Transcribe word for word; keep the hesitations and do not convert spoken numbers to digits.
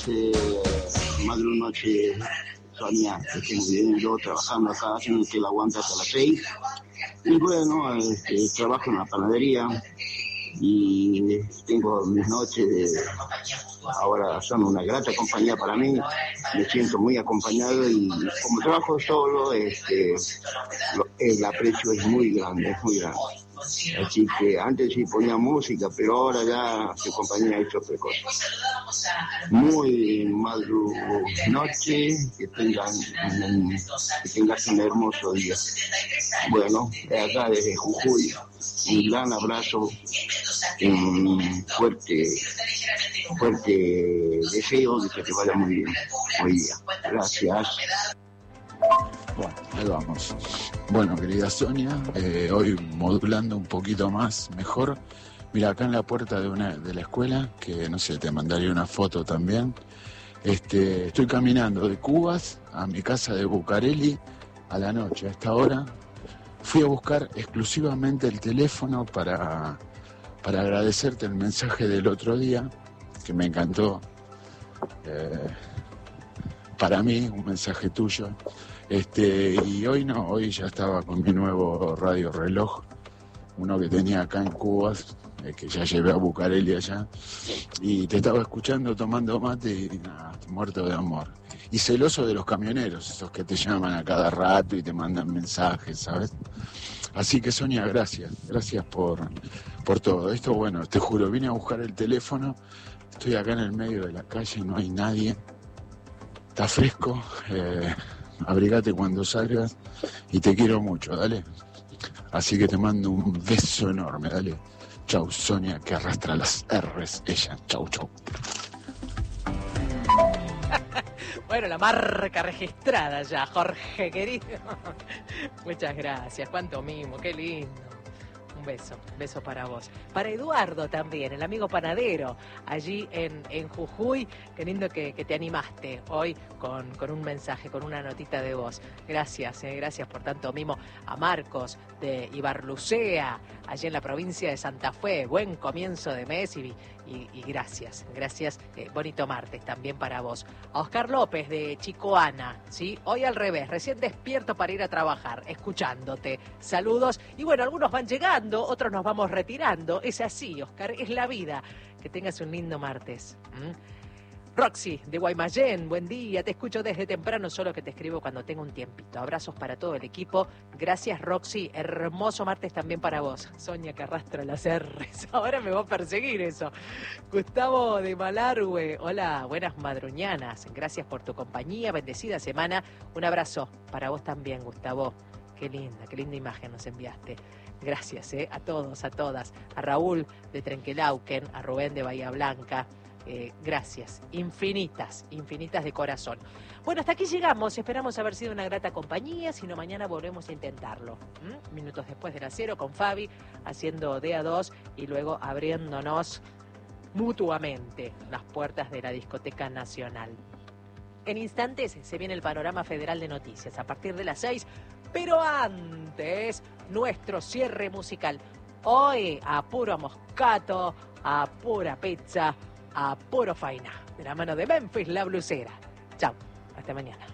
Eh, más de una noche, Sonia, que estoy bien, yo trabajando acá, haciendo que la aguanta hasta las seis. Y bueno, este, trabajo en la panadería y tengo mis noches de, ahora son una grata compañía para mí, me siento muy acompañado y como trabajo solo, este, lo, el aprecio es muy grande, es muy grande. Así que antes sí ponía música, pero ahora ya su compañía ha hecho otra cosa. Muy mal noche, que tengan, que tengas un hermoso día. Bueno, de acá desde Jujuy, un gran abrazo, un fuerte, fuerte deseo de que te vaya muy bien hoy día. Gracias. Bueno, ahí vamos. Bueno, querida Sonia, eh, hoy modulando un poquito más, mejor. Mira, acá en la puerta de una de la escuela, que no sé, te mandaría una foto también. Este, estoy caminando de Cubas a mi casa de Bucareli a la noche, a esta hora. Fui a buscar exclusivamente el teléfono para, para agradecerte el mensaje del otro día, que me encantó. Eh, para mí, un mensaje tuyo. Este, y hoy no, hoy ya estaba con mi nuevo radio reloj, uno que tenía acá en Cubas, eh, que ya llevé a Bucareli allá, y te estaba escuchando tomando mate y nada, muerto de amor. Y celoso de los camioneros, esos que te llaman a cada rato y te mandan mensajes, ¿sabes? Así que Sonia, gracias, gracias por, por todo. Esto, bueno, te juro, vine a buscar el teléfono, estoy acá en el medio de la calle, no hay nadie, está fresco, eh, abrigate cuando salgas y te quiero mucho, dale. Así que te mando un beso enorme, dale. Chau, Sonia, que arrastra las R's, ella. Chau, chau. Bueno, la marca registrada ya, Jorge, querido. Muchas gracias, cuánto mimo, qué lindo. Un beso, un beso para vos. Para Eduardo también, el amigo panadero, allí en, en Jujuy. Qué lindo que, que te animaste hoy con, con un mensaje, con una notita de voz. Gracias, eh, gracias por tanto mimo. A Marcos de Ibarlucea, allí en la provincia de Santa Fe. Buen comienzo de mes y, y, y gracias, gracias. Eh, bonito martes también para vos. A Oscar López de Chicoana, ¿sí? Hoy al revés, recién despierto para ir a trabajar, escuchándote. Saludos. Y bueno, algunos van llegando, otros nos vamos retirando. Es así, Oscar, es la vida. Que tengas un lindo martes. ¿Mm? Roxy, de Guaymallén, buen día, te escucho desde temprano, solo que te escribo cuando tengo un tiempito. Abrazos para todo el equipo. Gracias, Roxy. Hermoso martes también para vos. Sonia, que arrastra las R's. Ahora me va a perseguir eso. Gustavo de Malargüe, hola, buenas madruñanas. Gracias por tu compañía, bendecida semana. Un abrazo para vos también, Gustavo. Qué linda, qué linda imagen nos enviaste. Gracias, eh, a todos, a todas. A Raúl de Trenquelauquen, a Rubén de Bahía Blanca. Eh, gracias, infinitas, infinitas de corazón. Bueno, hasta aquí llegamos, esperamos haber sido una grata compañía, si no mañana volvemos a intentarlo. ¿Mm? Minutos después de las cero con Fabi, haciendo D A dos y luego abriéndonos mutuamente las puertas de la Discoteca Nacional. En instantes se viene el panorama federal de noticias a partir de las seis, pero antes nuestro cierre musical. Hoy a puro moscato, a pura pizza, a puro faina, de la mano de Memphis la Blusera. Chao, hasta mañana.